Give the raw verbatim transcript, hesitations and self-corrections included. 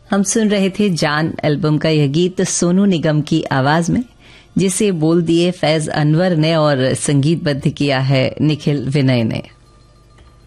हम सुन रहे थे जान एल्बम का यह गीत सोनू निगम की आवाज में, जिसे बोल दिए फैज अनवर ने और संगीतबद्ध किया है निखिल विनय ने।